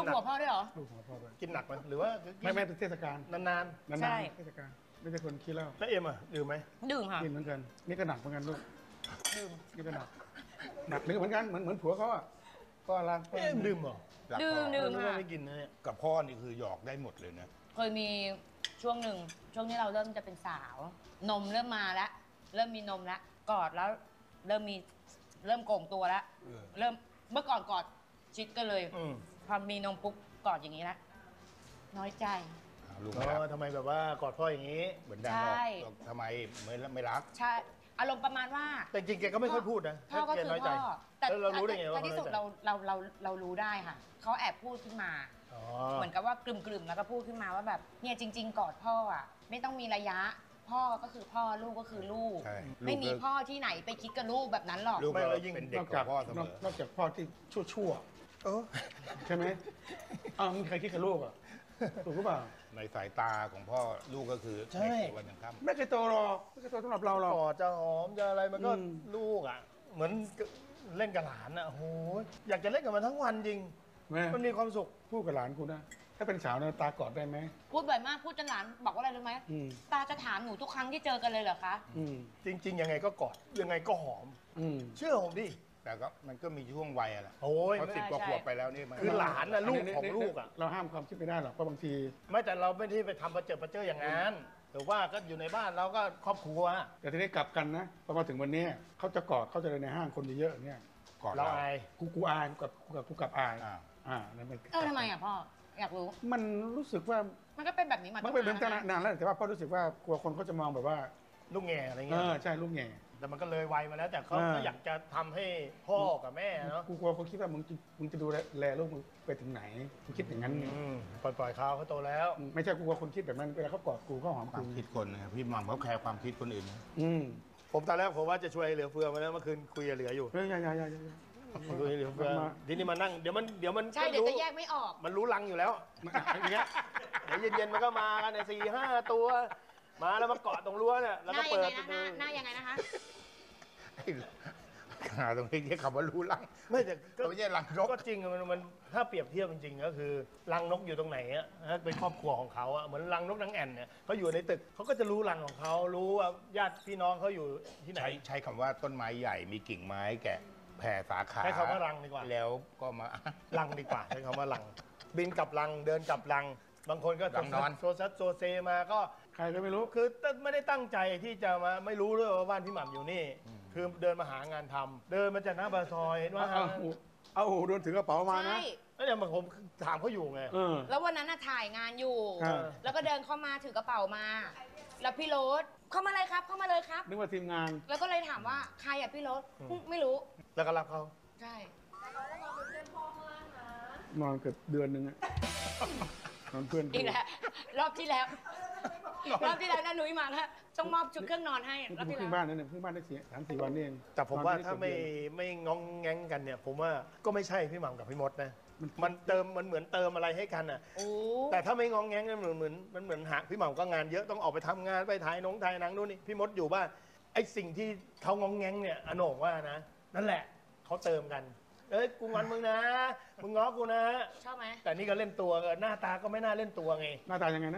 หัวพ่อด้วยเหรอลูกหัวพ่อด้วยกินหนักไหมหรือว่าไม่เป็นเทศกาลนานใช่เทศกาลไม่ใช่คนขี้เหล้าๆแล้วเอ็มอะดื่มไหมดื่มค่ะกินเหมือนกันนี่ก็หนักเหมือนกันลูกดื่มนี่ก็หนักนึกเหมือนกันเหมือนผัวเขาอ่ะก็รักเอ็มดื่มเหรอดื่มนึกว่าค่ะไม่กินนะเนี่ยกับพ่อนี่คือหยอกได้หมดเลยนะเคยมีช่วงหนึ่งช่วงที่เราเริ่มจะเป็นสาวนมเริ่มมาแล้วเริ่มมีนมแล้วกอดแล้วเริ่มโก่งตัวแล้วเริ่มเมื่อก่อนกอดชิดกันเลยพอมีนมปุ๊บกอดอย่างนี้แล้วน้อยใจลูกทำไมแบบว่ากอดพ่ออย่างนี้เหมือนดันหรอกทำไมไม่รักใช่อารมณ์ประมาณว่าแต่จริงแกก็ไม่ค่อยพูดนะพ่อก็คือพ่อแต่เรารู้ได้ไงว่าที่สุดเรารู้ได้ค่ะเขาแอบพูดขึ้นมาเหมือนกับว่ากลุ่มๆแล้วก็พูดขึ้นมาว่าแบบเนี่ยจริงๆกอดพ่ออ่ะไม่ต้องมีระยะพ่อก็คือพ่อลูกก็คือลูกไม่มีพ่อที่ไหนไปคิดกับลูกแบบนั้นหรอกลูกเรายิ่งเป็นเด็กกับพ่อเสมอนอกจากพ่อที่ชั่วใช่ไหมมึงใครคิดกับลูกอ่ะถูกหรือเปล่าในสายตาของพ่อลูกก็คือใช่วันยังค่ำไม่เคยโตหรอกไม่เคยโตสำหรับเราหรอกกอดจะหอมจะอะไรมันก็ลูกอ่ะเหมือนเล่นกับหลานอ่ะโอ้โหอยากจะเล่นกับมันทั้งวันจริงมันมีความสุขพูดกับหลานคุณนะถ้าเป็นสาวเนี่ยตากอดได้ไหมพูดบ่อยมากพูดจนหลานบอกว่าอะไรรู้ไหมตาจะถามหนูทุกครั้งที่เจอกันเลยเหรอคะจริงๆยังไงก็กอดยังไงก็หอมเชื่อผมดิแต่ก็มันก็มีช่วงวัยอะไรโอ้ยเขา10 กว่าขวบไปแล้วนี่คือหลานน่ะลูกของลูกอ่ะเราห้ามความคิดไม่ได้หรอกเพราะบางทีไม่แต่เราไม่ได้ไปทำประเจิดอย่างนั้นแต่ว่าก็อยู่ในบ้านเราก็ครอบครัวแต่ทีนี้กลับกันนะพอมาถึงวันนี้เขาจะกอดเขาจะเลยในห้างคนเยอะๆเนี่ยกอดเราอายกูอายกูกับอายนั่นทำไมอ่ะพ่ออยากรู้มันรู้สึกว่ามันก็เป็นแบบนี้มามันเป็นแบบนานแล้วแต่ว่าพ่อรู้สึกว่ากลัวคนเขาจะมองแบบว่าลูกแง่อะไรเงี้ยใช่ลูกแง่แต่มันก็เลยวัยมาแล้วแต่เขาอยากจะทำให้พ่อกับแม่เนาะกูกลัวเขาคิดว่ามึงจะดูแลลูกมึงไปถึงไหนมึงคิดอย่างนั้นปล่อยเขาโตแล้วไม่ใช่กูกลัวคนคิดแบบนั้นเวลาเขากอดกูเขาหอมความคิดคนนะพี่มังเขาแคร์ความคิดคนอื่นผมตอนแรกผมว่าจะช่วยเหลือเฟือมาแล้วเมื่อคืนคุยเหลืออยู่อย่าเหลือเฟือทีนี้มานั่งเดี๋ยวมันใช่เดี๋ยวจะแยกไม่ออกมันรู้ลังอยู่แล้วอย่างเงี้ยเดี๋ยวเย็นๆมันก็มากันใน4-5 ตัวมาแล้วมาเกาะตรงรั้วเนี่ยแล้วก็เปิดหน้ายังไงนะคะตรงนี้เรียกคำว่ารู้ลังไม่แต่ก็ไม่ใช่ลังนกก็จริงมันถ้าเปรียบเทียบจริงๆก็คือรังนกอยู่ตรงไหนอ่ะเป็นครอบครัวของเขาอ่ะเหมือนรังนกนางแอ่นเนี่ยเขาอยู่ในตึกเขาก็จะรู้รังของเขารู้ว่าญาติพี่น้องเขาอยู่ที่ไหนใช้คำว่าต้นไม้ใหญ่มีกิ่งไม้แก่แผ่สาขาใช้คำว่ารังดีกว่าแล้วก็มารังดีกว่าใช้คำว่ารังบินกับรังเดินกับรังบางคนก็นอนโซซัสโซเซมาก็ใครก็ไม่รู้คือไม่ได้ตั้งใจที่จะมาไม่รู้ด้วยว่าบ้านพี่หม่ำอยู่นี่คือเดินมาหางานทำเดินมาจากหน้าปากซอยว่าเอาโดนถือกระเป๋ามานะแล้วอย่างผมถามเขาอยู่ไงแล้ววันนั้นถ่ายงานอยู่แล้วก็เดินเข้ามาถือกระเป๋ามาแล้วพี่โรสเข้ามาเลยครับเข้ามาเลยครับนึกว่าทีมงานแล้วก็เลยถามว่าใครอ่ะพี่โรสไม่รู้แล้วก็รับเขาใช่นอนเกือบเดือนนึงอะนอนเพื่อนอีกแล้วรอบที่แล้วน้านุ้ยมาแล้วต้องมอบชุดเครื่องนอนให้รอบที่แล้วเพิ่งบ้านนั่นเองเพิ่งบ้านได้3-4 วันนี่เองแต่ผมว่าถ้าไม่งองแงงกันเนี่ยผมว่าก็ไม่ใช่พี่หม่ำกับพี่มดนะมันเหมือนเติมอะไรให้กันอ่ะแต่ถ้าไม่งองแงงกันเหมือนหาพี่หม่ำก็งานเยอะต้องออกไปทำงานไปถ่ายหนังนู่นนี่พี่มดอยู่บ้านไอ้สิ่งที่เขางองแงงเนี่ยอโหนกว่านะนั่นแหละเขาเติมกันกูงอนมึงนะมึงง้อกูนะชอบไหมแต่นี่ก็เล่นตัวหน้าตาก็ไม่น่าเล่นตัวไงหน้าตายังไงนะ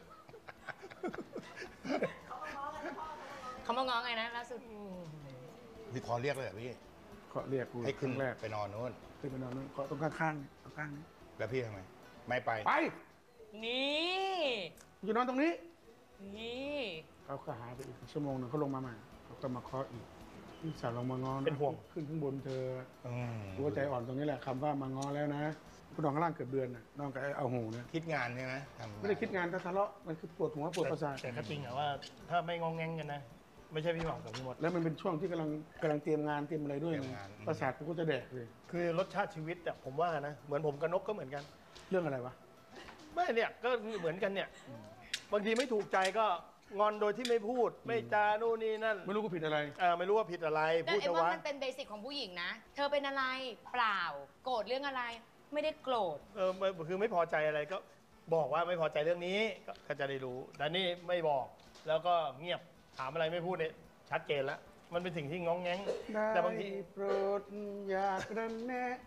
เขามาง้อไงนะล่าสุดพี่ขอเรียกเลยพี่ขอเรียกกูให้ขึ้นแรกไปนอนโน่นขึ้นไปนอนโน่นขอตรงข้างๆตรงข้างนี้แล้วพี่ทำไมไม่ไปนี่อยู่นอนตรงนี้นี่เขาก็หายไปอีกชั่วโมงนึงเขาลงมาใหม่เขาก็มาเคาะอีกพี่สาวลงมางอนเป็นห่วงขึ้นข้างบนเธอหัวใจอ่อนตรงนี้แหละคำว่ามางอแล้วนะคุณนอนข้างล่างเกือบเดือนน่ะนอนกับเอาหูเนี่ยคิดงานใช่ไหมไม่ได้คิดงานถ้าทะเลาะมันคือปวดหัวปวดประสาทแต่ก็จริงอะว่าถ้าไม่งองแงงกันนะไม่ใช่พี่หม่ำกับพี่มดแล้วมันเป็นช่วงที่กำลังเตรียมงานเตรียมอะไรด้วยประสาทกูก็จะแดกเลยคือรสชาติชีวิตอะผมว่านะเหมือนผมกับนกก็เหมือนกันเรื่องอะไรวะไม่เนี่ยก็เหมือนกันเนี่ยบางทีไม่ถูกใจก็งอนโดยที่ไม่พูดไม่จานู่นนี่นั่นไม่รู้กูผิดอะไรไม่รู้ว่าผิดอะไรพูดแต่ว่ามันเป็นเบสิกของผู้หญิงนะเธอเป็นอะไรเปล่าโกรธเรื่องอะไรไม่ได้โกรธคือไม่พอใจอะไรก็บอกว่าไม่พอใจเรื่องนี้ก็จะได้รู้แต่นี่ไม่บอกแล้วก็เงียบถามอะไรไม่พูดเนี่ยชัดเจนแล้วมันเป็นสิ่งที่ง้องแง้งแต่บางทีโปรดอยากระแนะ